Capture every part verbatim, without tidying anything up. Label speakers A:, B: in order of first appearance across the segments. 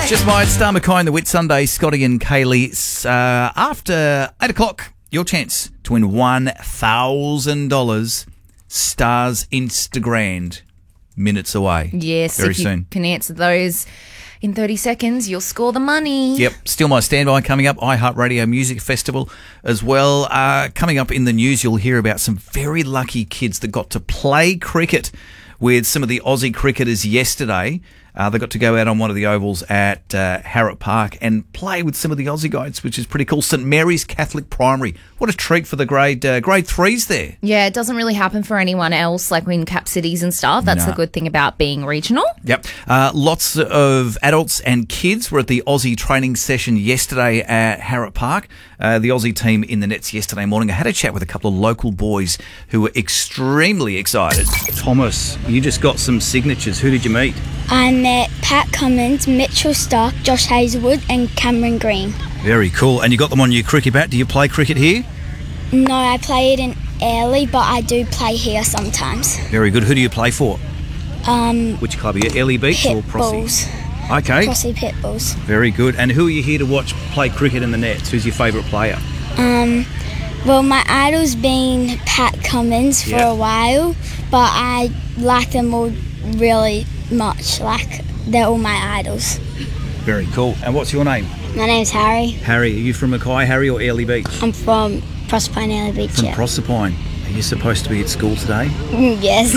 A: Just my Star McKay and the Whit Sunday, Scotty and Kaylee. Uh, after eight o'clock, your chance to win one thousand dollars. Stars Instagram. Minutes away.
B: Yes,
A: very
B: if you
A: soon.
B: Can answer those in thirty seconds, you'll score the money.
A: Yep. Still My Standby coming up. iHeartRadio Music Festival as well. Uh, coming up in the news, you'll hear about some very lucky kids that got to play cricket with some of the Aussie cricketers yesterday. Uh, they got to go out on one of the ovals at uh, Harrop Park and play with some of the Aussie guys, which is pretty cool. St Mary's Catholic Primary. What a treat for the grade uh, grade threes there.
B: Yeah, it doesn't really happen for anyone else, like in cap cities and stuff. That's
A: No.
B: the good thing about being regional.
A: Yep. Uh, lots of adults and kids were at the Aussie training session yesterday at Harrop Park. Uh, the Aussie team in the nets yesterday morning. I had a chat with a couple of local boys who were extremely excited. Thomas, you just got some signatures. Who did you meet?
C: I met Pat Cummins, Mitchell Stark, Josh Hazelwood and Cameron Green.
A: Very cool. And you got them on your cricket bat. Do you play cricket here?
C: No, I play it in Airlie, but I do play here sometimes.
A: Very good. Who do you play for?
C: Um,
A: Which club are you? Ellie Beach or
C: Pit
A: Prossie?
C: Bulls.
A: Okay.
C: Prossie Pit Bulls.
A: Very good. And who are you here to watch play cricket in the nets? Who's your favourite player?
C: Um, well, my idol's been Pat Cummins for
A: Yeah.
C: a while, but I like them all really much. Like, they're all my idols.
A: Very cool. And what's your name?
C: My name's Harry.
A: Harry. Are you from Mackay, Harry, or Airlie Beach?
C: I'm from Proserpine Airlie Beach.
A: From
C: yeah.
A: Proserpine. Are you supposed to be at school today?
C: Yes.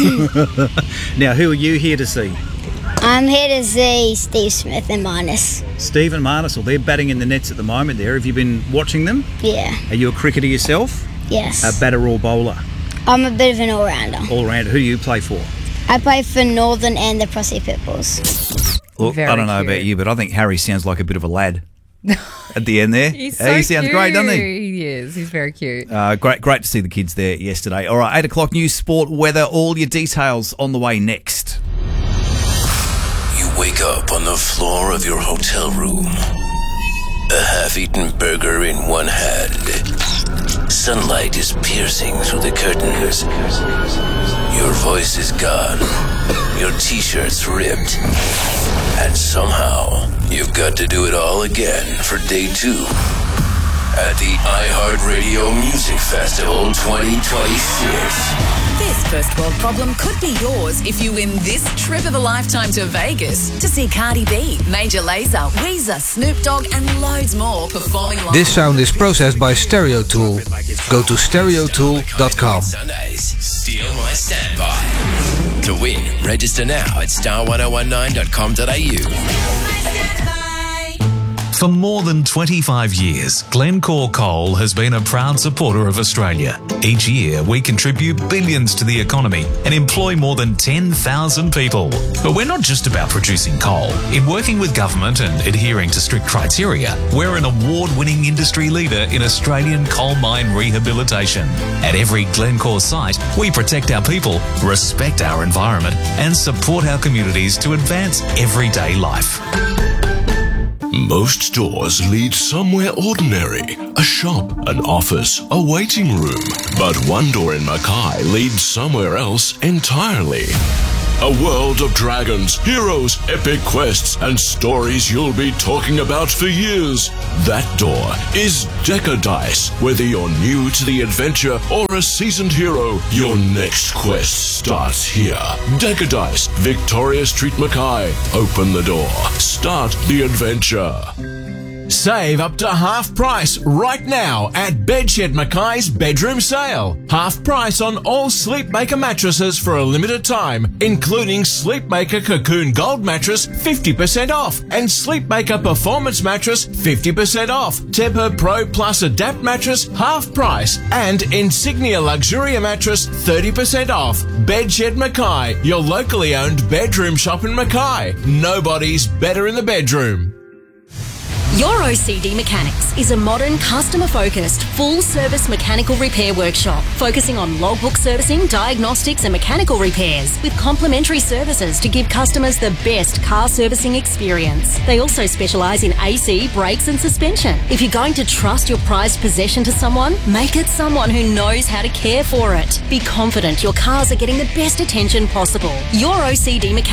A: Now, who are you here to see?
C: I'm here to see Steve Smith and Marnus.
A: Steve and Marnus. Well, they're batting in the nets at the moment there. Have you been watching them?
C: Yeah.
A: Are you a cricketer yourself?
C: Yes.
A: A batter or bowler?
C: I'm a bit of an all-rounder.
A: All-rounder. Who do you play for?
C: I play for Northern and the Prossie Pit Bulls.
A: Look,
B: Very
A: I don't know
B: cute.
A: about you, but I think Harry sounds like a bit of a lad at the end there.
B: He's
A: Uh,
B: so
A: he sounds
B: cute.
A: great, doesn't he?
B: He is. He's very cute.
A: Uh, great, great to see the kids there yesterday. All right, eight o'clock news, sport, weather, all your details on the way next.
D: You wake up on the floor of your hotel room. A half-eaten burger in one hand. Sunlight is piercing through the curtains. Your voice is gone. Your t-shirt's ripped. And somehow, you've got to do it all again for day two at the iHeartRadio Music Festival twenty twenty-six.
E: This first world problem could be yours if you win this trip of a lifetime to Vegas to see Cardi B, Major Lazer, Weezer, Snoop Dogg and loads more performing live.
F: This sound is processed by Stereo Tool. Go to stereo tool dot com.
D: Sundays, Steal My Standby. To win, register now at star one oh one nine dot com dot a u.
G: For more than twenty-five years, Glencore Coal has been a proud supporter of Australia. Each year, we contribute billions to the economy and employ more than ten thousand people. But we're not just about producing coal. In working with government and adhering to strict criteria, we're an award-winning industry leader in Australian coal mine rehabilitation. At every Glencore site, we protect our people, respect our environment, and support our communities to advance everyday life.
H: Most doors lead somewhere ordinary. A shop, an office, a waiting room. But one door in Mackay leads somewhere else entirely. A world of dragons, heroes, epic quests, and stories you'll be talking about for years. That door is Deca Dice. Whether you're new to the adventure or a seasoned hero, your next quest starts here. Deca Dice, Victoria Street, Mackay. Open the door. Start the adventure.
I: Save up to half price right now at Bedshed Mackay's bedroom sale. Half price on all Sleepmaker mattresses for a limited time, including Sleepmaker Cocoon Gold mattress fifty percent off and Sleepmaker Performance mattress fifty percent off. Tempur Pro Plus Adapt mattress half price and Insignia Luxuria mattress thirty percent off. Bedshed Mackay, your locally owned bedroom shop in Mackay. Nobody's better in the bedroom.
J: Your O C D Mechanics is a modern, customer-focused, full-service mechanical repair workshop focusing on logbook servicing, diagnostics and mechanical repairs with complimentary services to give customers the best car servicing experience. They also specialise in A C, brakes and suspension. If you're going to trust your prized possession to someone, make it someone who knows how to care for it. Be confident your cars are getting the best attention possible. Your O C D Mechanics.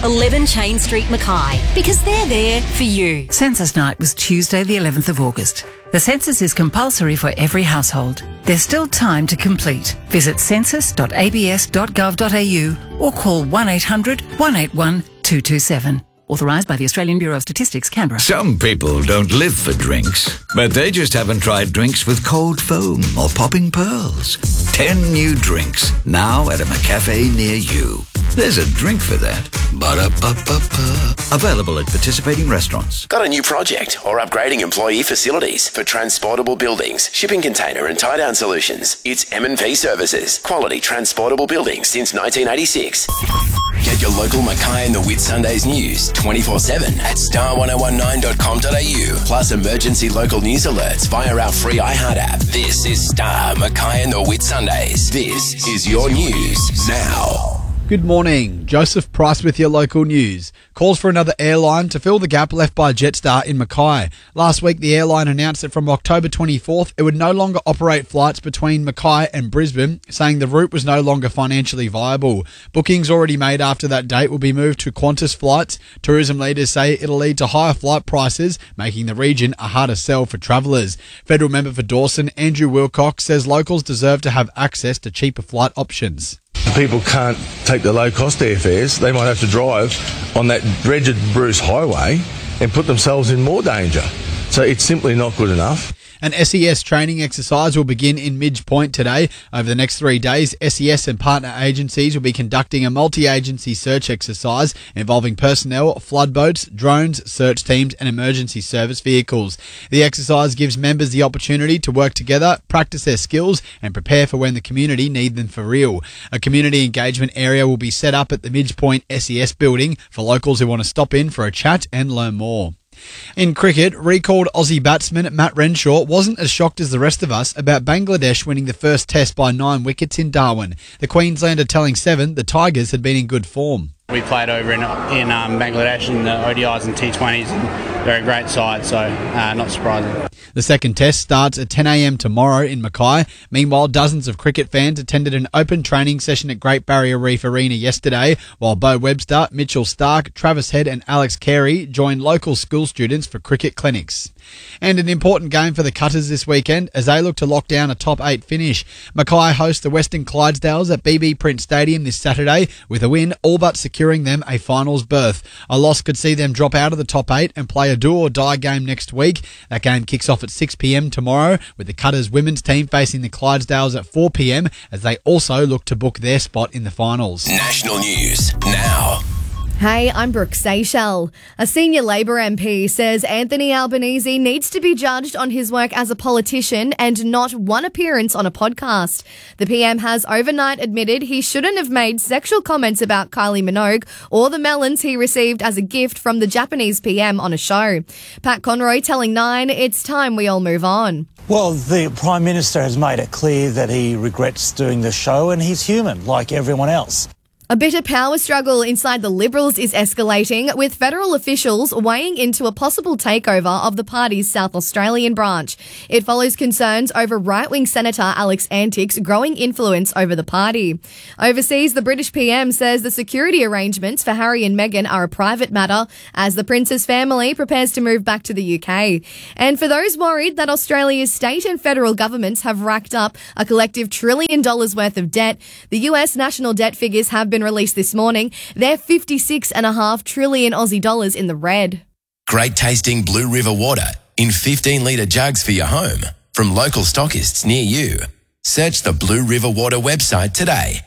J: eleven Chain Street, Mackay, because they're there for you.
K: Census night was Tuesday the eleventh of August. The census is compulsory for every household. There's still time to complete. Visit census dot a b s dot gov dot a u or call one eight hundred, one eight one, two two seven. Authorised by the Australian Bureau of Statistics, Canberra.
L: Some people don't live for drinks, but they just haven't tried drinks with cold foam or popping pearls. Ten new drinks, now at a McCafe near you. There's a drink for that. Ba-da-ba-ba-ba. Available at participating restaurants.
D: Got a new project or upgrading employee facilities for transportable buildings, shipping container and tie-down solutions? It's M and P Services. Quality transportable buildings since nineteen eighty-six. Get your local Mackay and the Whitsundays news twenty-four seven at star ten nineteen dot com dot a u. Plus emergency local news alerts via our free iHeart app. This is Star Mackay and the Whitsundays. This is your news now.
M: Good morning. Joseph Price with your local news. Calls for another airline to fill the gap left by Jetstar in Mackay. Last week, the airline announced that from October twenty-fourth, it would no longer operate flights between Mackay and Brisbane, saying the route was no longer financially viable. Bookings already made after that date will be moved to Qantas flights. Tourism leaders say it'll lead to higher flight prices, making the region a harder sell for travellers. Federal member for Dawson, Andrew Wilcox, says locals deserve to have access to cheaper flight options.
N: People can't take the low-cost airfares. They might have to drive on that dreaded Bruce Highway and put themselves in more danger. So it's simply not good enough.
M: An S E S training exercise will begin in Midge Point today. Over the next three days, S E S and partner agencies will be conducting a multi-agency search exercise involving personnel, flood boats, drones, search teams and emergency service vehicles. The exercise gives members the opportunity to work together, practice their skills and prepare for when the community need them for real. A community engagement area will be set up at the Midge Point S E S building for locals who want to stop in for a chat and learn more. In cricket, recalled Aussie batsman Matt Renshaw wasn't as shocked as the rest of us about Bangladesh winning the first test by nine wickets in Darwin. The Queenslander telling Seven the Tigers had been in good form.
O: We played over in, in um, Bangladesh in the O D Is and T twenties, and they're a great side, so uh, not surprising.
M: The second test starts at ten a m tomorrow in Mackay. Meanwhile, dozens of cricket fans attended an open training session at Great Barrier Reef Arena yesterday, while Bo Webster, Mitchell Stark, Travis Head and Alex Carey joined local school students for cricket clinics. And an important game for the Cutters this weekend as they look to lock down a top eight finish. Mackay host the Western Clydesdales at B B Print Stadium this Saturday, with a win all but securing them a finals berth. A loss could see them drop out of the top eight and play a do-or-die game next week. That game kicks off at six p m tomorrow, with the Cutters women's team facing the Clydesdales at four p m as they also look to book their spot in the finals.
D: National news now.
P: Hey, I'm Brooke Seychelles. A senior Labor M P says Anthony Albanese needs to be judged on his work as a politician and not one appearance on a podcast. The P M has overnight admitted he shouldn't have made sexual comments about Kylie Minogue or the melons he received as a gift from the Japanese P M on a show. Pat Conroy telling Nine it's time we all move on.
Q: Well, the Prime Minister has made it clear that he regrets doing the show and he's human like everyone else.
P: A bitter power struggle inside the Liberals is escalating, with federal officials weighing into a possible takeover of the party's South Australian branch. It follows concerns over right-wing Senator Alex Antick's growing influence over the party. Overseas, the British P M says the security arrangements for Harry and Meghan are a private matter as the Prince's family prepares to move back to the U K. And for those worried that Australia's state and federal governments have racked up a collective trillion dollars worth of debt, the U S national debt figures have been released this morning. They're fifty-six and a half trillion Aussie dollars in the red.
D: Great tasting Blue River water in fifteen litre jugs for your home from local stockists near you. Search the Blue River Water website today.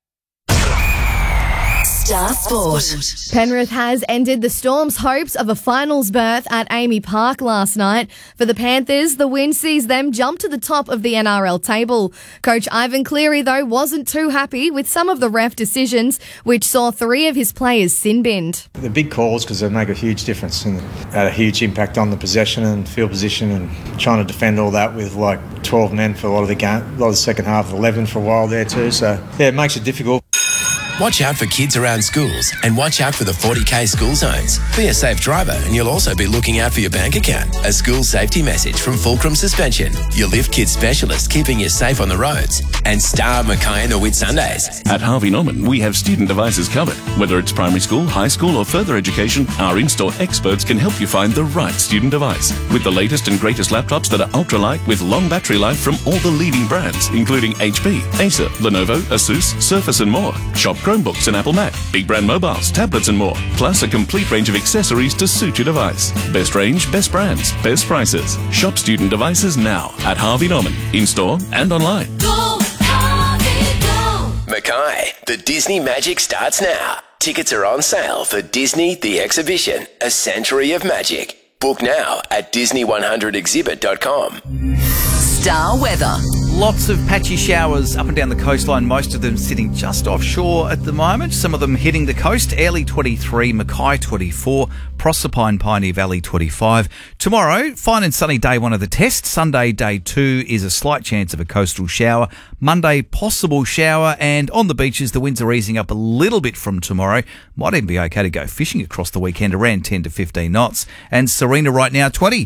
E: Star Sport.
P: Penrith has ended the Storm's hopes of a finals berth at Amy Park last night. For the Panthers, the win sees them jump to the top of the N R L table. Coach Ivan Cleary, though, wasn't too happy with some of the ref decisions, which saw three of his players sin-binned.
R: The big calls, because they make a huge difference and had a huge impact on the possession and field position, and trying to defend all that with like twelve men for a lot of the game, a lot of the second half, eleven for a while there too. So yeah, it makes it difficult.
D: Watch out for kids around schools and watch out for the forty K school zones. Be a safe driver and you'll also be looking out for your bank account. A school safety message from Fulcrum Suspension, your Lift Kids specialist keeping you safe on the roads. And Star Mackay and the Whitsundays.
S: At Harvey Norman, we have student devices covered. Whether it's primary school, high school or further education, our in-store experts can help you find the right student device. With the latest and greatest laptops that are ultra-light with long battery life from all the leading brands, including H P, Acer, Lenovo, Asus, Surface and more. Shop Chromebooks and Apple Mac, big brand mobiles, tablets and more. Plus a complete range of accessories to suit your device. Best range, best brands, best prices. Shop student devices now at Harvey Norman, in-store and online.
D: Go, Harvey, go! Mackay, the Disney Magic starts now. Tickets are on sale for Disney The Exhibition, A Century of Magic. Book now at disney one hundred exhibit dot com.
E: Star weather.
A: Lots of patchy showers up and down the coastline, most of them sitting just offshore at the moment. Some of them hitting the coast. Airlie twenty-three, Mackay twenty-four, Proserpine, Pioneer Valley twenty-five. Tomorrow, fine and sunny day one of the tests. Sunday, day two, is a slight chance of a coastal shower. Monday, possible shower. And on the beaches, the winds are easing up a little bit from tomorrow. Might even be okay to go fishing across the weekend, around ten to fifteen knots. And Serena right now, twenty.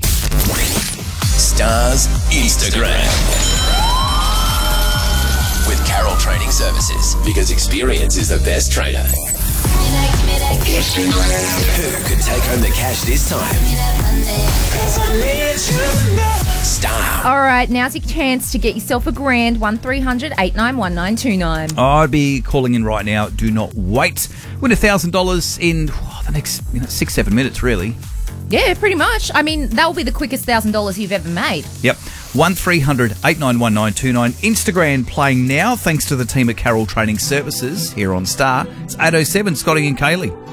D: Stars Instagram. With Carroll Training Services, because experience is the best trainer. Who could take home the cash this time? Star.
B: All right, now's your chance to get yourself a grand. one three hundred eight nine one nine two nine.
A: I'd be calling in right now. Do not wait. Win one thousand dollars in oh, the next you know, six, seven minutes, really.
B: Yeah, pretty much. I mean, that will be the quickest one thousand dollars you've ever made.
A: Yep. one three hundred eight nine one nine two nine. Instagram playing now, thanks to the team at Carroll Training Services here on Star. It's eight oh seven, Scotty and Kaylee.